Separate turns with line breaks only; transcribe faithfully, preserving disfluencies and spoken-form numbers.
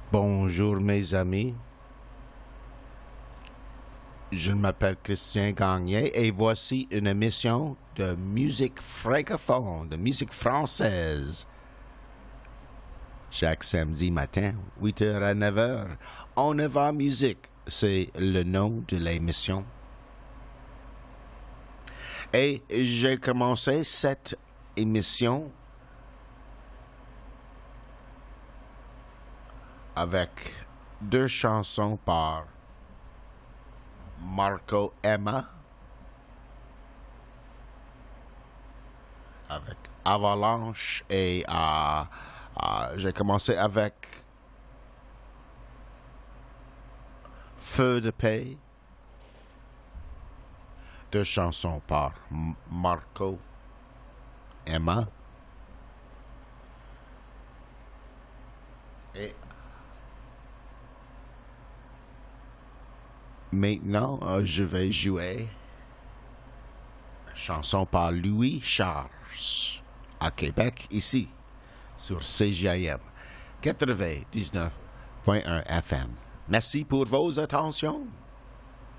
Bonjour mes amis, je m'appelle Christian Gagné et voici une émission de musique francophone, de musique française. Chaque samedi matin, huit heures à neuf heures, On y va musique, c'est le nom de l'émission. Et j'ai commencé cette émission avec deux chansons par Marco Emma, avec Avalanche, et euh, euh, j'ai commencé avec Feu de paix, deux chansons par M- Marco Emma. Et maintenant, euh, je vais jouer une chanson par Louis Charles à Québec, ici, sur C J I M quatre-vingt-dix-neuf point un F M. Merci pour vos attentions.